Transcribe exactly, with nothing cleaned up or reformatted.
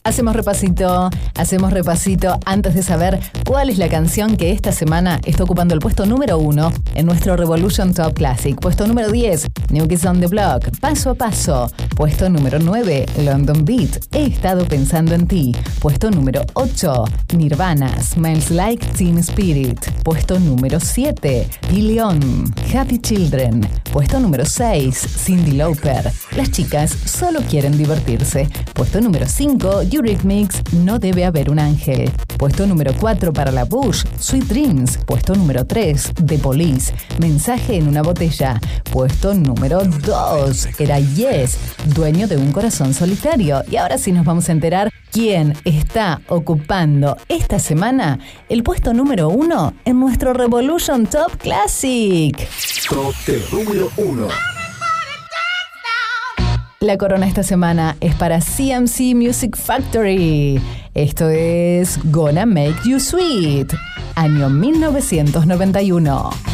Hacemos repasito, hacemos repasito antes de saber cuál es la canción que esta semana está ocupando el puesto número uno en nuestro Revolution Top Classic. Puesto número diez, New Kids on the Block, Paso a Paso. Puesto número nueve, London Beat, He estado pensando en ti. Puesto número ocho, Nirvana, Smells Like Teen Spirit. Puesto número siete, Leon, Happy Children. Puesto número seis, Cyndi Lauper, Las chicas solo quieren divertirse. Puesto número cinco, Eurythmics, No debe haber un ángel. Puesto número cuatro para la Bush, Sweet Dreams. Puesto número tres, The Police, Mensaje en una botella. Puesto número dos, era Yes, Dueño de un corazón solitario. Y ahora sí nos vamos a enterar quién está ocupando esta semana el puesto número uno en nuestro Revolution Top Classic. Top de número uno. La corona esta semana es para C M C Music Factory. Esto es Gonna Make You Sweet, año mil novecientos noventa y uno.